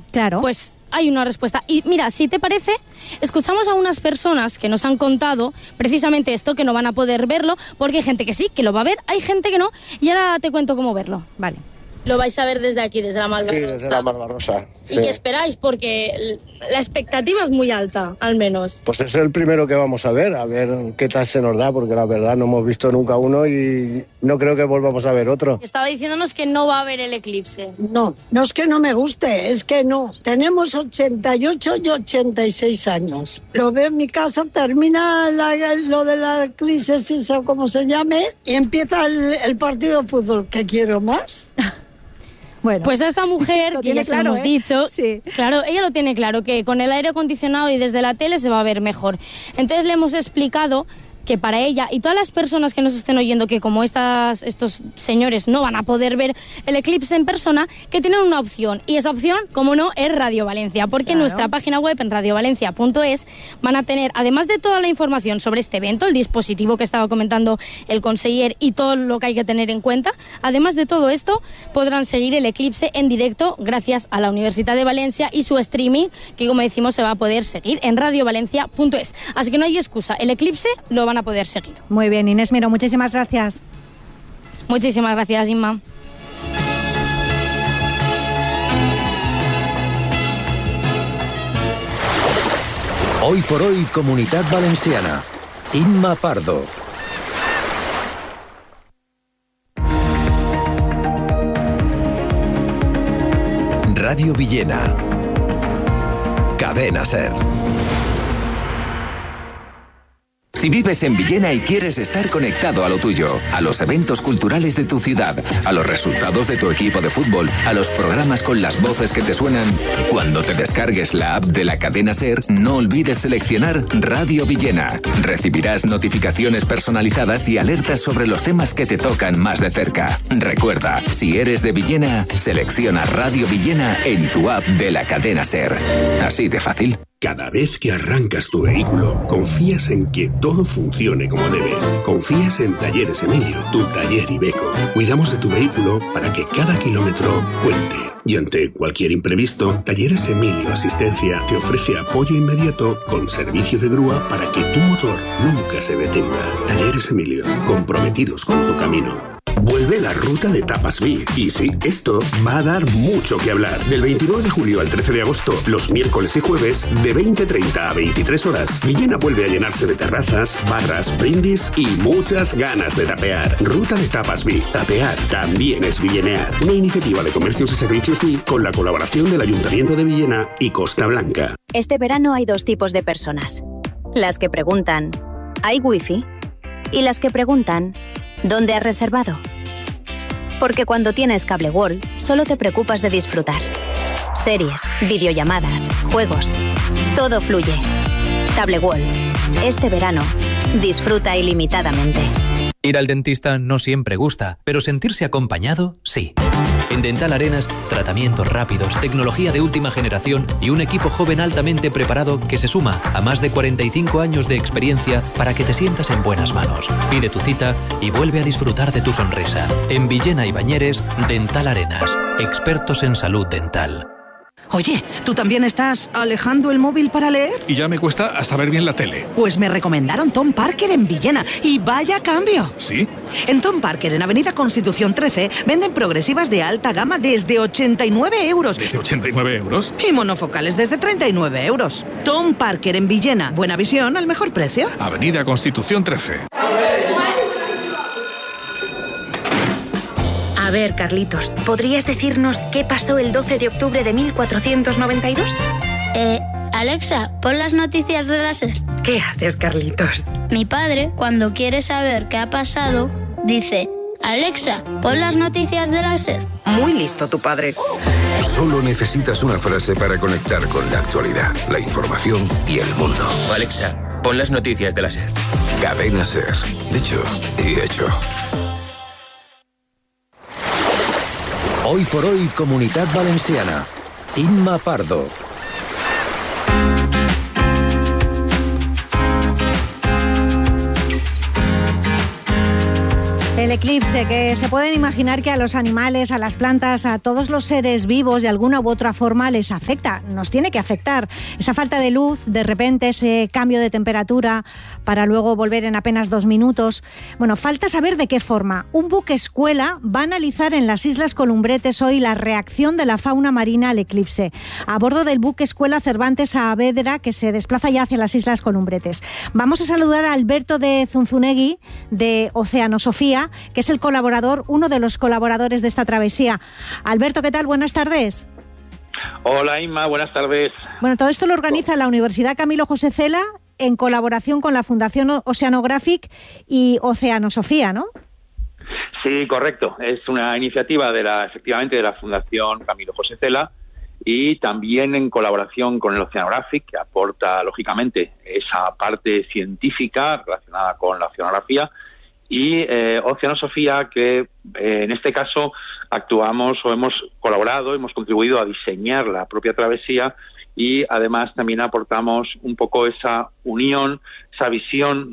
Claro. Pues hay una respuesta. Y mira, si te parece, escuchamos a unas personas que nos han contado precisamente esto, que no van a poder verlo, porque hay gente que sí, que lo va a ver, hay gente que no, y ahora te cuento cómo verlo. Vale. Lo vais a ver desde aquí, desde la Malvarrosa. Sí, desde la Malvarrosa. ¿Y qué esperáis? Porque la expectativa es muy alta, al menos. Pues es el primero que vamos a ver qué tal se nos da, porque la verdad no hemos visto nunca uno y no creo que volvamos a ver otro. Estaba diciéndonos que no va a haber el eclipse. No es que no me guste, es que no. Tenemos 88 y 86 años. Lo veo en mi casa, termina lo de la eclipse, o como se llame, y empieza el partido de fútbol. ¿Qué quiero más? Bueno, pues a esta mujer, que ya se lo hemos dicho, sí. Claro, ella lo tiene claro, que con el aire acondicionado y desde la tele se va a ver mejor. Entonces le hemos explicado que para ella y todas las personas que nos estén oyendo, que como estos señores no van a poder ver el eclipse en persona, que tienen una opción, y esa opción, como no, es Radio Valencia, porque en nuestra página web, en radiovalencia.es, van a tener, además de toda la información sobre este evento, el dispositivo que estaba comentando el conseller y todo lo que hay que tener en cuenta, además de todo esto, podrán seguir el eclipse en directo gracias a la Universidad de Valencia y su streaming, que como decimos se va a poder seguir en radiovalencia.es. Así que no hay excusa, el eclipse lo van a poder seguir. Muy bien, Inés Miró, muchísimas gracias. Muchísimas gracias, Inma. Hoy por hoy, Comunitat Valenciana. Inma Pardo. Radio Villena. Cadena SER. Si vives en Villena y quieres estar conectado a lo tuyo, a los eventos culturales de tu ciudad, a los resultados de tu equipo de fútbol, a los programas con las voces que te suenan, cuando te descargues la app de la cadena SER, no olvides seleccionar Radio Villena. Recibirás notificaciones personalizadas y alertas sobre los temas que te tocan más de cerca. Recuerda, si eres de Villena, selecciona Radio Villena en tu app de la cadena SER. Así de fácil. Cada vez que arrancas tu vehículo, confías en que todo funcione como debe. Confías en Talleres Emilio, tu taller Iveco. Cuidamos de tu vehículo para que cada kilómetro cuente. Y ante cualquier imprevisto, Talleres Emilio Asistencia te ofrece apoyo inmediato con servicio de grúa para que tu motor nunca se detenga. Talleres Emilio, comprometidos con tu camino. Vuelve la ruta de Tapas Vi. Y sí, esto va a dar mucho que hablar. Del 29 de julio al 13 de agosto, los miércoles y jueves, de 20:30 a 23 horas, Villena vuelve a llenarse de terrazas, barras, brindis y muchas ganas de tapear. Ruta de Tapas Vi. Tapear también es villenear. Una iniciativa de comercios y servicios Vi con la colaboración del Ayuntamiento de Villena y Costa Blanca. Este verano hay dos tipos de personas. Las que preguntan, ¿hay wifi? Y las que preguntan, ¿dónde has reservado? Porque cuando tienes Cable World, solo te preocupas de disfrutar. Series, videollamadas, juegos. Todo fluye. Cable World. Este verano, disfruta ilimitadamente. Ir al dentista no siempre gusta, pero sentirse acompañado, sí. En Dental Arenas, tratamientos rápidos, tecnología de última generación y un equipo joven altamente preparado que se suma a más de 45 años de experiencia para que te sientas en buenas manos. Pide tu cita y vuelve a disfrutar de tu sonrisa. En Villena y Bañeres, Dental Arenas, expertos en salud dental. Oye, ¿tú también estás alejando el móvil para leer? Y ya me cuesta hasta ver bien la tele. Pues me recomendaron Tom Parker en Villena y vaya cambio. ¿Sí? En Tom Parker, en Avenida Constitución 13, venden progresivas de alta gama desde 89 euros. ¿Desde 89 euros? Y monofocales desde 39 euros. Tom Parker en Villena. Buena visión al mejor precio. Avenida Constitución 13. A ver, Carlitos, ¿podrías decirnos qué pasó el 12 de octubre de 1492? Alexa, pon las noticias de la SER. ¿Qué haces, Carlitos? Mi padre, cuando quiere saber qué ha pasado, dice: Alexa, pon las noticias de la SER. Muy listo tu padre. Solo necesitas una frase para conectar con la actualidad, la información y el mundo. Alexa, pon las noticias de la SER. Cadena SER. Dicho y hecho. Hoy por hoy, Comunitat Valenciana. Inma Pardo. El eclipse, que se pueden imaginar que a los animales, a las plantas, a todos los seres vivos de alguna u otra forma les afecta, nos tiene que afectar. Esa falta de luz, de repente ese cambio de temperatura para luego volver en apenas 2 minutos. Bueno, falta saber de qué forma. Un buque escuela va a analizar en las Islas Columbretes hoy la reacción de la fauna marina al eclipse. A bordo del buque escuela Cervantes Saavedra, que se desplaza ya hacia las Islas Columbretes. Vamos a saludar a Alberto de Zunzunegui, de Oceanosofía, que es el colaborador, uno de los colaboradores de esta travesía. Alberto, ¿qué tal? Buenas tardes. Hola, Inma, buenas tardes. Bueno, todo esto lo organiza la Universidad Camilo José Cela en colaboración con la Fundación Oceanographic y Oceanosofía, ¿no? Sí, correcto. Es una iniciativa efectivamente de la Fundación Camilo José Cela y también en colaboración con el Oceanographic, que aporta, lógicamente, esa parte científica relacionada con la oceanografía, y Oceanosofía, que en este caso actuamos o hemos colaborado, hemos contribuido a diseñar la propia travesía y además también aportamos un poco esa unión, esa visión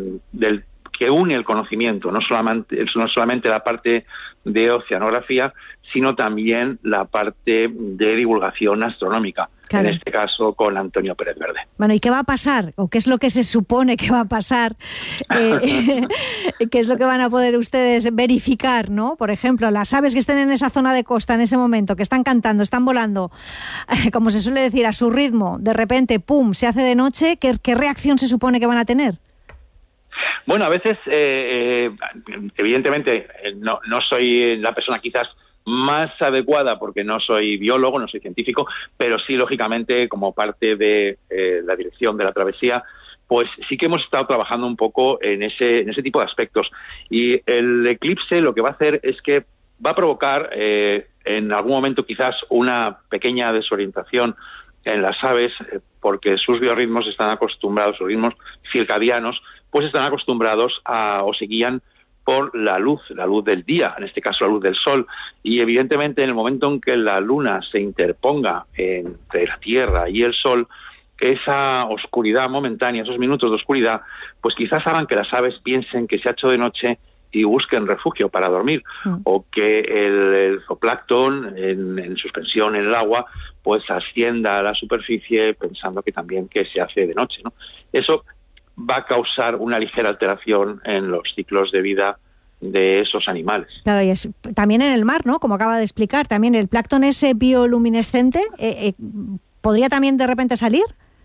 que une el conocimiento, no solamente la parte de oceanografía, sino también la parte de divulgación astronómica, claro. En este caso con Antonio Pérez Verde. Bueno, ¿y qué va a pasar? ¿O qué es lo que se supone que va a pasar? ¿Qué es lo que van a poder ustedes verificar, ¿no? Por ejemplo, las aves que estén en esa zona de costa en ese momento, que están cantando, están volando, como se suele decir, a su ritmo, de repente, ¡pum!, se hace de noche, ¿qué reacción se supone que van a tener? Bueno, a veces, evidentemente, no soy la persona quizás más adecuada porque no soy biólogo, no soy científico, pero sí, lógicamente, como parte de la dirección de la travesía, pues sí que hemos estado trabajando un poco en ese tipo de aspectos. Y el eclipse lo que va a hacer es que va a provocar en algún momento quizás una pequeña desorientación en las aves, porque sus biorritmos están acostumbrados, sus ritmos circadianos, pues están acostumbrados o se guían por la luz del día, en este caso la luz del sol, y evidentemente en el momento en que la luna se interponga entre la Tierra y el sol, esa oscuridad momentánea, esos minutos de oscuridad, pues quizás hagan que las aves piensen que se ha hecho de noche y busquen refugio para dormir, o que el zooplancton en suspensión en el agua pues ascienda a la superficie pensando que también que se hace de noche, ¿no? Eso va a causar una ligera alteración en los ciclos de vida de esos animales. Claro, y también en el mar, ¿no? Como acaba de explicar, también el plancton ese bioluminescente, ¿podría también de repente salir?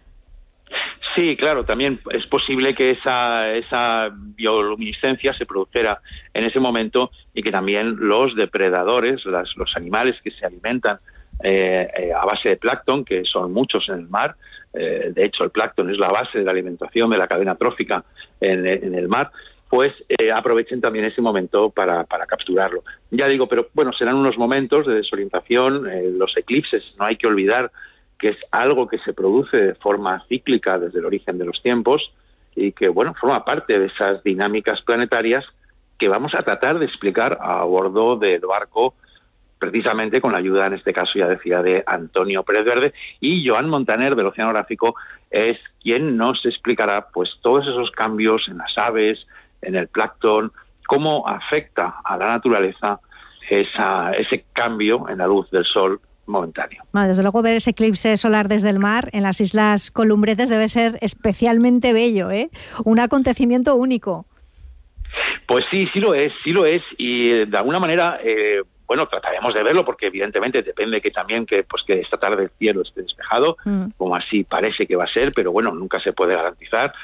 Sí, claro, también es posible que esa bioluminiscencia se produjera en ese momento y que también los depredadores, los animales que se alimentan a base de plancton, que son muchos en el mar, de hecho el plancton es la base de la alimentación de la cadena trófica en el mar, pues aprovechen también ese momento para capturarlo. Ya digo, pero bueno, serán unos momentos de desorientación, los eclipses, no hay que olvidar que es algo que se produce de forma cíclica desde el origen de los tiempos y que, bueno, forma parte de esas dinámicas planetarias que vamos a tratar de explicar a bordo del barco, precisamente con la ayuda, en este caso, ya decía, de Antonio Pérez Verde, y Joan Montaner, del Oceanográfico, es quien nos explicará pues todos esos cambios en las aves, en el plancton, cómo afecta a la naturaleza ese cambio en la luz del sol momentáneo. Bueno, desde luego ver ese eclipse solar desde el mar en las Islas Columbretes debe ser especialmente bello, ¿eh? Un acontecimiento único. Pues sí lo es, y de alguna manera, bueno, trataremos de verlo porque evidentemente depende que esta tarde el cielo esté despejado, como así parece que va a ser, pero bueno, nunca se puede garantizar.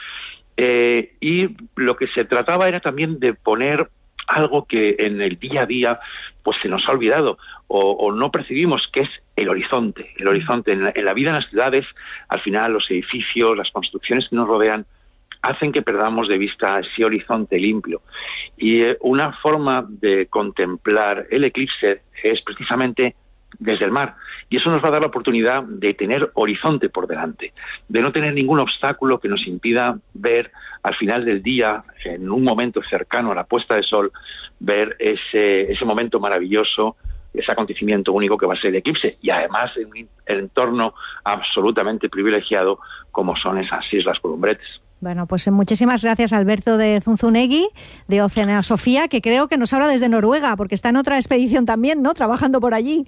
Y lo que se trataba era también de poner algo que en el día a día pues se nos ha olvidado o no percibimos, que es el horizonte. El horizonte en la vida en las ciudades, al final los edificios, las construcciones que nos rodean hacen que perdamos de vista ese horizonte limpio. Y una forma de contemplar el eclipse es precisamente desde el mar. Y eso nos va a dar la oportunidad de tener horizonte por delante, de no tener ningún obstáculo que nos impida ver al final del día, en un momento cercano a la puesta de sol, ver ese momento maravilloso, ese acontecimiento único que va a ser el eclipse, y además en un entorno absolutamente privilegiado como son esas Islas Columbretes. Bueno, pues muchísimas gracias, Alberto de Zunzunegui, de Oceanosofía, que creo que nos habla desde Noruega, porque está en otra expedición también, ¿no?, trabajando por allí.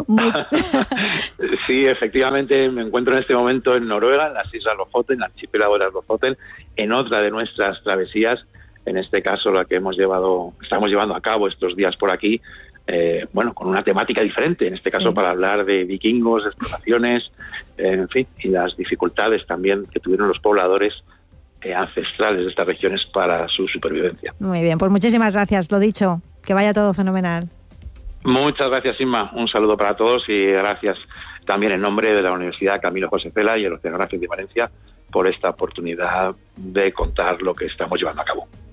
Sí, efectivamente, me encuentro en este momento en Noruega, en las Islas Lofoten, en el archipiélago de las Lofoten, en otra de nuestras travesías, en este caso la que estamos llevando a cabo estos días por aquí, con una temática diferente, en este caso para hablar de vikingos, de exploraciones, en fin, y las dificultades también que tuvieron los pobladores ancestrales de estas regiones para su supervivencia. Muy bien, pues muchísimas gracias, lo dicho, que vaya todo fenomenal. Muchas gracias, Inma, un saludo para todos y gracias también en nombre de la Universidad Camilo José Cela y el Oceanográfico de Valencia por esta oportunidad de contar lo que estamos llevando a cabo.